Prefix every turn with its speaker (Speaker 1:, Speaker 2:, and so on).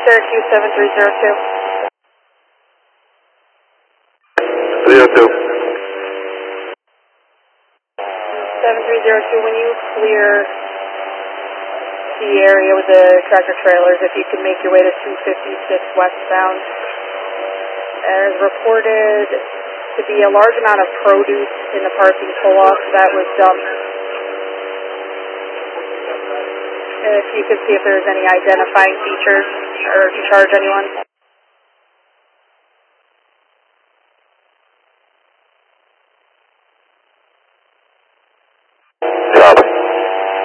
Speaker 1: Syracuse 7302.
Speaker 2: 302.
Speaker 1: 7302, when you clear the area with the tractor trailers, if you can make your way to 256 westbound. As reported to be a large amount of produce in the parking pull-off that was dumped. If you could see if there's any identifying features or to charge anyone.